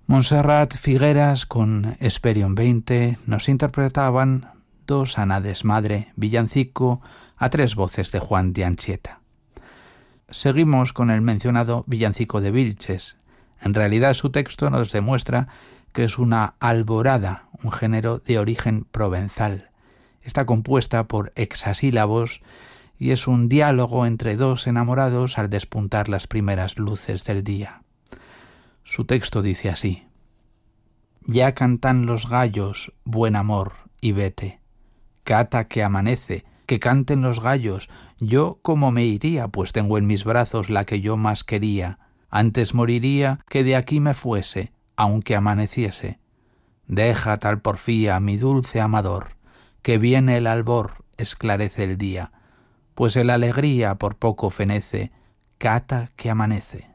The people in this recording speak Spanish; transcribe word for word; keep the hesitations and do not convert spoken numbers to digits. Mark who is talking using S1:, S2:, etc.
S1: Montserrat Figueras con Esperion veinte nos interpretaban Dos Ana Desmadre, villancico a tres voces de Juan de Anchieta. Seguimos con el mencionado villancico de Vilches. En realidad su texto nos demuestra que es una alborada, un género de origen provenzal. Está compuesta por hexasílabos y es un diálogo entre dos enamorados al despuntar las primeras luces del día. Su texto dice así: Ya cantan los gallos, buen amor, y vete. Cata que amanece, que canten los gallos. Yo como me iría, pues tengo en mis brazos la que yo más quería. Antes moriría que de aquí me fuese, aunque amaneciese. Deja tal porfía, mi dulce amador, que viene el albor, esclarece el día, pues el alegría por poco fenece. Cata que amanece.